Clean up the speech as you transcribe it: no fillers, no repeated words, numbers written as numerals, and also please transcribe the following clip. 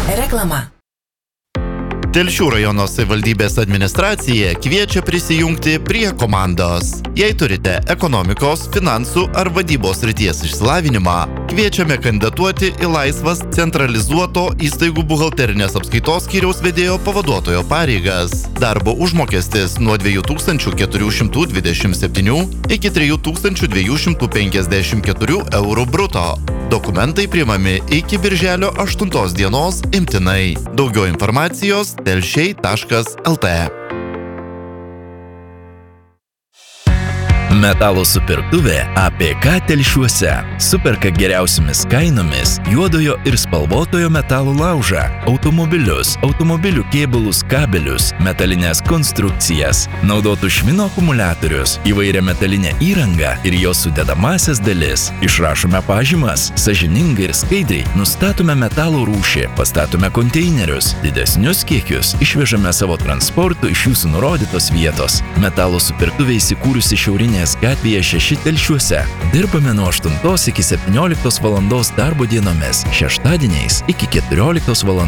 Reklama. Telšių rajono savivaldybės administracija kviečia prisijungti prie komandos. Jei turite ekonomikos, finansų ar vadybos srities išsilavinimą, kviečiame kandidatuoti į laisvas centralizuoto įstaigų buhalterinės apskaitos skyriaus vedėjo pavaduotojo pareigas. Darbo užmokestis nuo 2427 iki 3254 eurų bruto. Dokumentai priimami iki birželio 8 dienos imtinai. Daugiau informacijos telšiai.lt. Metalo supirktuvė APK Telšiuose. Superka geriausiamis kainomis juodojo ir spalvotojo metalo laužą, automobilius, automobilių kėbulus, kabelius, metalines konstrukcijas, naudotų švino akumuliatorius, įvairią metalinę įrangą ir jos sudedamasias dalis. Išrašome pažymas, sąžiningai ir skaidriai nustatome metalo rūšį, pastatome konteinerius, didesnius kiekius išvežame savo transportu iš jūsų nurodytos vietos. Metalo supirktuvė įsikūrusi Šiaurinėje gatvėje 6 Telšiuose. Dirbame nuo 8 iki 17 valandos darbo dienomis, šeštadieniais iki 14 valandos.